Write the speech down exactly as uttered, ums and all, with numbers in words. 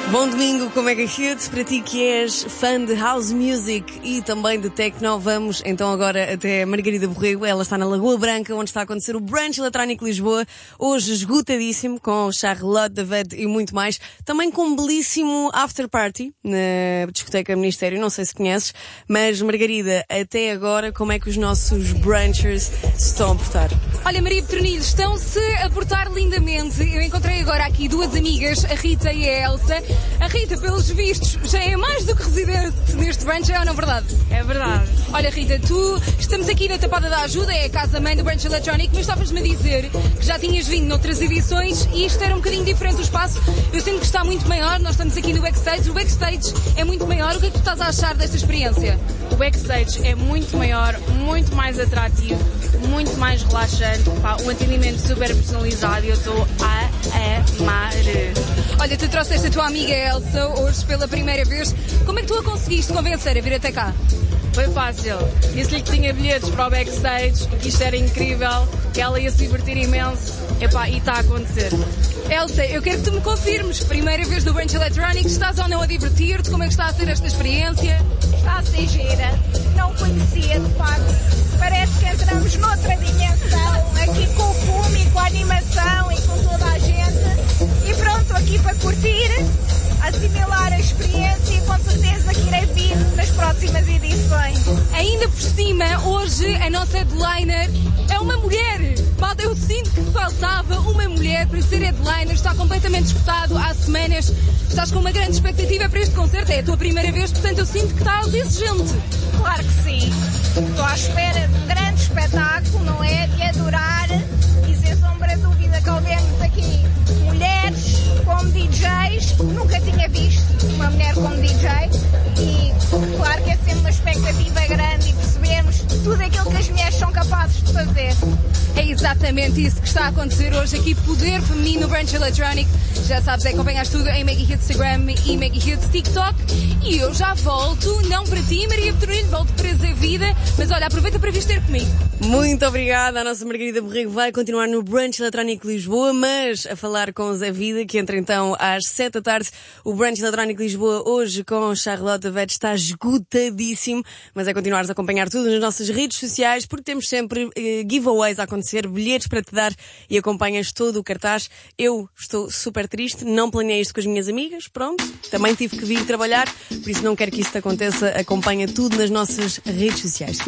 Bom domingo com Mega Hits, para ti que és fã de House Music e também de Techno. Vamos então agora até Margarida Borrego. Ela está na Lagoa Branca, onde está a acontecer o Brunch Eletrónico Lisboa. Hoje esgotadíssimo, com Charlotte David e muito mais. Também com um belíssimo after party na discoteca Ministério, não sei se conheces. Mas Margarida, até agora, como é que os nossos brunchers se estão a portar? Olha, Maria Petronilho, estão-se a portar lindamente. Eu encontrei agora aqui duas amigas, a Rita e a Elsa. A Rita, pelos vistos, já é mais do que residente neste brunch, é ou não é verdade? É verdade. Olha, Rita, tu, estamos aqui na Tapada da Ajuda, é a casa-mãe do Brunch Eletrónico, mas estavas-me a dizer que já tinhas vindo noutras edições e isto era um bocadinho diferente do espaço. Eu sinto que está muito maior, nós estamos aqui no backstage, o backstage é muito maior. O que é que tu estás a achar desta experiência? O backstage é muito maior, muito mais atrativo, muito mais relaxante, pá, um atendimento super personalizado e eu estou a amar. Olha, tu trouxeste a tua amiga Elsa hoje pela primeira vez. Como é que tu a conseguiste convencer a vir até cá? Foi fácil. Disse-lhe que tinha bilhetes para o backstage, que isto era incrível, que ela ia se divertir imenso. Epá, e está a acontecer. Elsa, eu quero que tu me confirmes. Primeira vez no Brunch Eletrónico, estás ou não a divertir-te? Como é que está a ser esta experiência? Está a ser gira. Não conhecia, de facto. Parece que entramos noutra dimensão. Aqui com o fumo e com a animação e com toda a gente. E pronto, aqui para curtir, assimilar a experiência e com certeza que irei vir nas próximas edições. Ainda por cima, hoje a nossa headliner é uma mulher. Malta, eu sinto que faltava uma mulher para ser headliner. Está completamente esgotado há semanas. Estás com uma grande expectativa para este concerto. É a tua primeira vez, portanto eu sinto que estás exigente. Claro que sim. Estou à espera de um grande espetáculo, não é? De adorar e sem sombra de dúvida que ao vermos aqui mulheres como D Js, nunca tinha visto uma mulher como D J e claro que é sempre uma expectativa grande e percebemos tudo aquilo que as mulheres são capazes de fazer. É exatamente isso que está a acontecer hoje aqui, poder feminino no Brunch Eletrónico. Já sabes, acompanhas tudo em Mega Hits Instagram e Mega Hits TikTok. E eu já volto, não para ti, Maria Petronilho, volto para Zé Vida, mas olha, aproveita para vir ter comigo. Muito obrigada, a nossa Margarida Borrego vai continuar no Brunch Eletrónico Lisboa, mas a falar com o Zé Vida, que entra então às sete da tarde. O Brunch Eletrónico Lisboa hoje com Charlotte David está esgotadíssimo, mas é continuares a acompanhar tudo nas nossas redes sociais, porque temos sempre eh, giveaways a acontecer, bilhetes para te dar e acompanhas todo o cartaz. Eu estou super triste, não planeei isto com as minhas amigas, pronto, também tive que vir trabalhar, por isso não quero que isto aconteça. Acompanha tudo nas nossas redes sociais.